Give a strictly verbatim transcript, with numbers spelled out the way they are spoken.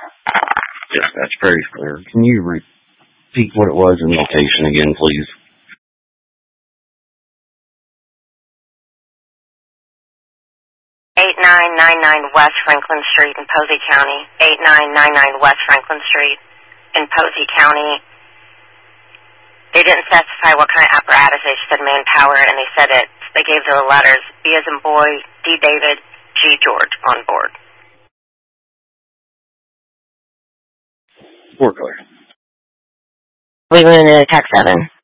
Yeah, that's very clear. Can you repeat what it was in location again, please? eight nine nine nine West Franklin Street in Posey County. eight nine nine nine West Franklin Street in Posey County. They didn't specify what kind of apparatus. They said manpower, and they said it. They gave the letters B as in boy, D David, G George on board. We're clear. We went into attack seven.